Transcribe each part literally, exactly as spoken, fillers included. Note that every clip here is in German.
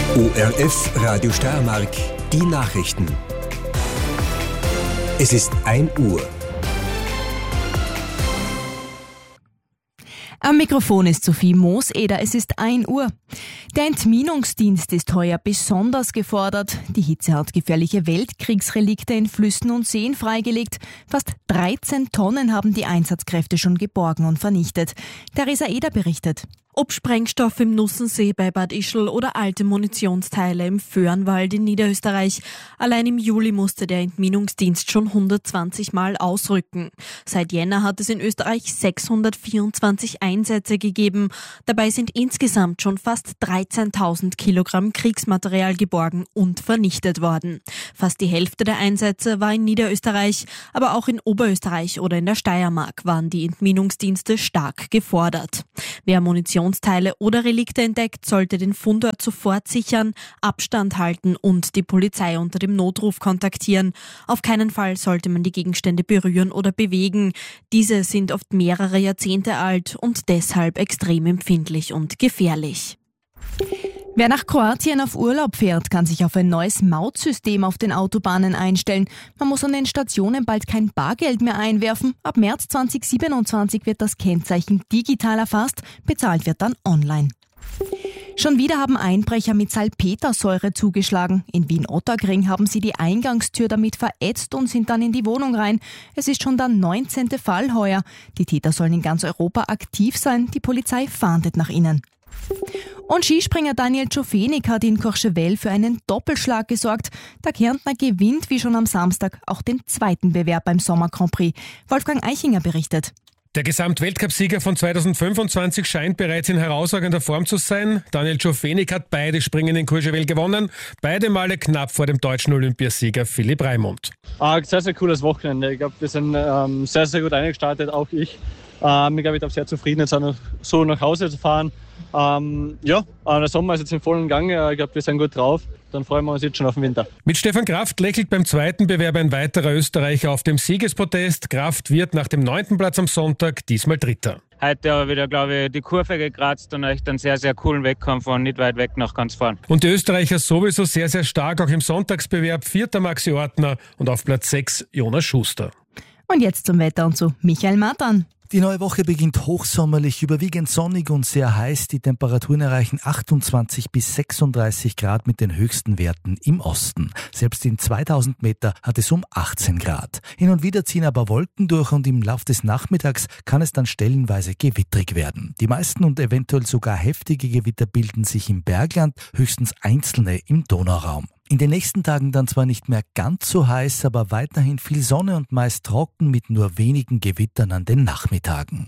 O R F Radio Steiermark, die Nachrichten. Es ist ein Uhr. Am Mikrofon ist Sophie Mooseder, es ist ein Uhr. Der Entminungsdienst ist heuer besonders gefordert. Die Hitze hat gefährliche Weltkriegsrelikte in Flüssen und Seen freigelegt. Fast dreizehn Tonnen haben die Einsatzkräfte schon geborgen und vernichtet. Theresa Eder berichtet. Ob Sprengstoff im Nussensee bei Bad Ischl oder alte Munitionsteile im Föhrenwald in Niederösterreich. Allein im Juli musste der Entminungsdienst schon hundertzwanzig Mal ausrücken. Seit Jänner hat es in Österreich sechshundertvierundzwanzig Einsätze gegeben. Dabei sind insgesamt schon fast dreizehntausend Kilogramm Kriegsmaterial geborgen und vernichtet worden. Fast die Hälfte der Einsätze war in Niederösterreich, aber auch in Oberösterreich oder in der Steiermark waren die Entminungsdienste stark gefordert. Wer Munition Teile oder Relikte entdeckt, sollte den Fundort sofort sichern, Abstand halten und die Polizei unter dem Notruf kontaktieren. Auf keinen Fall sollte man die Gegenstände berühren oder bewegen. Diese sind oft mehrere Jahrzehnte alt und deshalb extrem empfindlich und gefährlich. Wer nach Kroatien auf Urlaub fährt, kann sich auf ein neues Mautsystem auf den Autobahnen einstellen. Man muss an den Stationen bald kein Bargeld mehr einwerfen. Ab März zweitausendsiebenundzwanzig wird das Kennzeichen digital erfasst, bezahlt wird dann online. Schon wieder haben Einbrecher mit Salpetersäure zugeschlagen. In Wien-Ottakring haben sie die Eingangstür damit verätzt und sind dann in die Wohnung rein. Es ist schon der neunzehnte Fall heuer. Die Täter sollen in ganz Europa aktiv sein. Die Polizei fahndet nach ihnen. Und Skispringer Daniel Czofenik hat in Courchevel für einen Doppelschlag gesorgt. Der Kärntner gewinnt wie schon am Samstag auch den zweiten Bewerb beim Sommer Grand Prix. Wolfgang Eichinger berichtet. Der Gesamtweltcupsieger von zweitausendfünfundzwanzig scheint bereits in herausragender Form zu sein. Daniel Czofenik hat beide Springen in Courchevel gewonnen. Beide Male knapp vor dem deutschen Olympiasieger Philipp Raimund. Ah, sehr, sehr cooles Wochenende. Ich glaube, wir sind ähm, sehr, sehr gut eingestartet, auch ich. Ähm, ich glaube, ich bin sehr zufrieden, jetzt auch so nach Hause zu fahren. Ähm, ja, der Sommer ist jetzt im vollen Gang. Ich glaube, wir sind gut drauf. Dann freuen wir uns jetzt schon auf den Winter. Mit Stefan Kraft lächelt beim zweiten Bewerb ein weiterer Österreicher auf dem Siegespodest. Kraft wird nach dem neunten Platz am Sonntag diesmal Dritter. Heute aber wieder, glaube ich, die Kurve gekratzt und echt einen sehr, sehr coolen Wettkampf von nicht weit weg nach ganz vorn. Und die Österreicher sowieso sehr, sehr stark, auch im Sonntagsbewerb. Vierter Maxi Ortner und auf Platz sechs Jonas Schuster. Und jetzt zum Wetter und zu Michael Matan. Die neue Woche beginnt hochsommerlich, überwiegend sonnig und sehr heiß. Die Temperaturen erreichen achtundzwanzig bis sechsunddreißig Grad mit den höchsten Werten im Osten. Selbst in zweitausend Meter hat es um achtzehn Grad. Hin und wieder ziehen aber Wolken durch und im Lauf des Nachmittags kann es dann stellenweise gewittrig werden. Die meisten und eventuell sogar heftige Gewitter bilden sich im Bergland, höchstens einzelne im Donauraum. In den nächsten Tagen dann zwar nicht mehr ganz so heiß, aber weiterhin viel Sonne und meist trocken mit nur wenigen Gewittern an den Nachmittagen.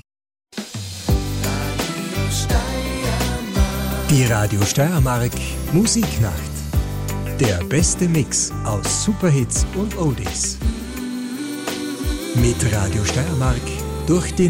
Die Radio Steiermark Musiknacht. Der beste Mix aus Superhits und Oldies. Mit Radio Steiermark durch die